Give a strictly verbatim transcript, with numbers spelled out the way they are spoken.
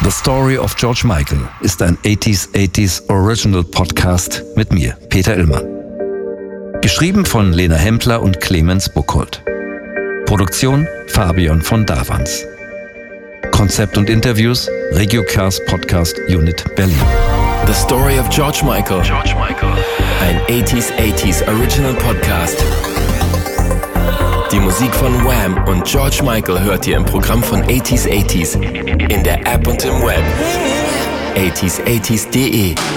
The Story of George Michael ist ein achtziger achtziger Original Podcast mit mir, Peter Illmann. Geschrieben von Lena Hempler und Clemens Buchholz. Produktion Fabian von Davans. Konzept und Interviews RegioCast Podcast Unit Berlin. The Story of George Michael. George Michael. Ein achtziger achtziger Original Podcast. Die Musik von Wham und George Michael hört ihr im Programm von achtziger achtziger in der App und im Web. achtziger achtziger punkt de